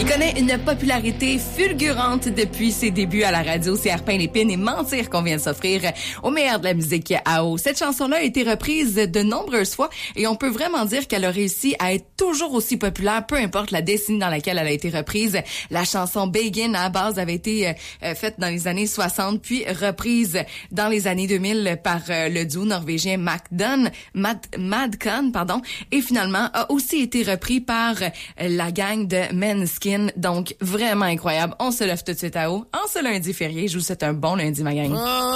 Il connaît une popularité fulgurante depuis ses débuts à la radio. C'est Arpin Lépine et Mentir qu'on vient de s'offrir au meilleur de la musique AO. Cette chanson-là a été reprise de nombreuses fois et on peut vraiment dire qu'elle a réussi à être toujours aussi populaire, peu importe la décennie dans laquelle elle a été reprise. La chanson Begin, à la base, avait été faite dans les années 60, puis reprise dans les années 2000 par le duo norvégien Madcon, et finalement a aussi été repris par la gang de Måneskin. Donc, vraiment incroyable. On se lève tout de suite à haut. En ce lundi férié, je vous souhaite un bon lundi, ma gang.